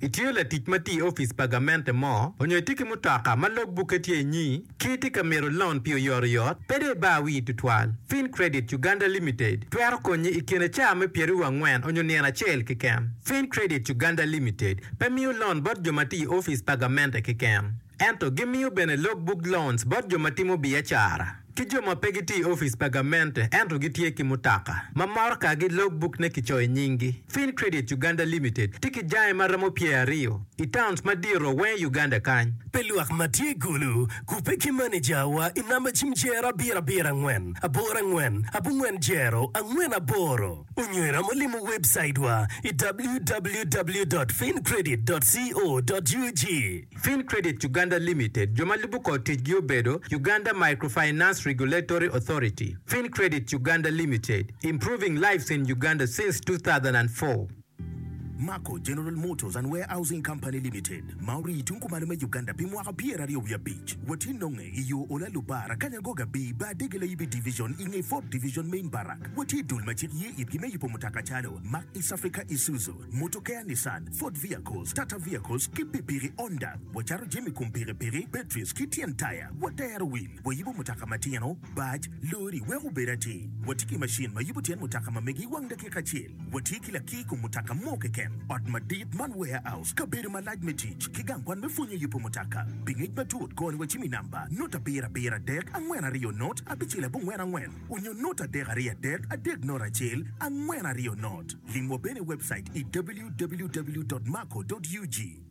Itiyo la tich mati office pagamente mo, onyo tiki mutaka ma logbook etie nyi, kiti ka mero loan pio yot, pede ba wi tutwal. Fin Credit Uganda Limited, twero konyi ikene chame pieru wangwen onyo niana chel kikem. Fin Credit Uganda Limited, pe miyo loan bot jomati office pagamente kikem. Ento gimiyo bene logbook loans bot jomatimo biashara. Kijoma pegiti office pagamente ento gitie kimutaka. Mamorka gi logbook ne kichoy nyingi. Fin Credit Uganda Limited tiki jae maramo Rio. Itowns madiro we Uganda kany. Peluak matie gulu kupeki manager wa inamba chimjera bira ngwen. Abora ngwen, abungwen jero, angwen aboro. Unywera molimu website wa www.fincredit.co.ug. Fin Credit Uganda Limited, Jomalibuko Tijgiobedo, Uganda Microfinance Regulatory Authority. Fin Credit Uganda Limited, improving lives in Uganda since 2004. Mako General Motors and Warehousing Company Limited. Mauri tunkumalume Uganda bimwaka biera rio ya beach. Watinonge iyo ola lubara kanyagoga bi ba degele ibi division inge 4th division main barrack. Wati dulmachiri ipime yipo mutaka chalo. Mac East Africa Isuzu, Motokea Nissan, Ford Vehicles, Tata Vehicles, Kipipiri Honda. Wacharo jemi kumpiri piri, batteries, Kitian Tire, Watayaro Wheel. Wayibo mutaka matiano, badge, lori, wehu berati. Watiki machine mayibo tian mutaka mamegi wangda kekachil. Watiki la kiku mutaka moke kem. Otmadit Man Warehouse, Kabiri Malaj Metich, Kigangwan Mefunye Yupomotaka, Bingit Batut, Goni Wachimi number, Nota Pira Dek, and when are Rio Note, Abichila Bungwena Wen, Unyo Nota Dekaria Dek, a Dek Nora Jail, and when are Rio Note. Limwabene website www.mako.ug.